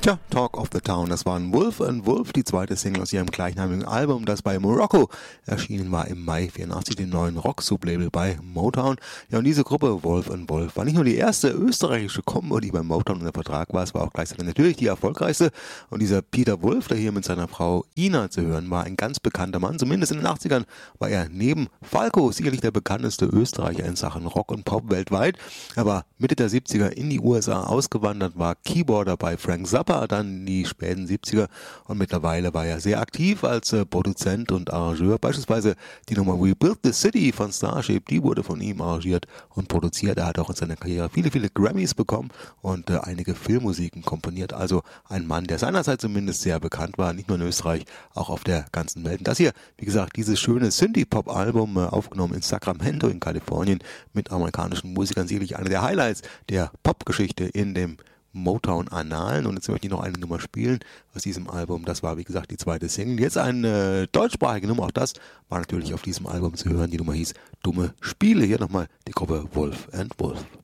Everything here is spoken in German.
Tja, Talk of the Town, das waren Wolf and Wolf, die zweite Single aus ihrem gleichnamigen Album, das bei Morocco erschienen war im Mai 84, dem neuen Rock-Sublabel bei Motown. Ja, und diese Gruppe Wolf and Wolf war nicht nur die erste österreichische Combo, die bei Motown unter Vertrag war, es war auch gleichzeitig natürlich die erfolgreichste. Und dieser Peter Wolf, der hier mit seiner Frau Ina zu hören war, ein ganz bekannter Mann, zumindest in den 80ern war er neben Falco sicherlich der bekannteste Österreicher in Sachen Rock und Pop weltweit. Er war Mitte der 70er in die USA ausgewandert, war Keyboarder bei Frank Zappa, dann in die späten 70er und mittlerweile war er sehr aktiv als Produzent und Arrangeur. Beispielsweise die Nummer We Built the City von Starship, die wurde von ihm arrangiert und produziert. Er hat auch in seiner Karriere viele Grammys bekommen und einige Filmmusiken komponiert. Also ein Mann, der seinerzeit zumindest sehr bekannt war, nicht nur in Österreich, auch auf der ganzen Welt. Und das hier, wie gesagt, dieses schöne Synthie-Pop-Album, aufgenommen in Sacramento in Kalifornien mit amerikanischen Musikern, sicherlich eine der Highlights der Popgeschichte in dem Motown-Annalen. Und jetzt möchte ich noch eine Nummer spielen aus diesem Album. Das war, wie gesagt, die zweite Single. Jetzt eine deutschsprachige Nummer. Auch das war natürlich auf diesem Album zu hören. Die Nummer hieß Dumme Spiele. Hier nochmal die Gruppe Wolf and Wolf.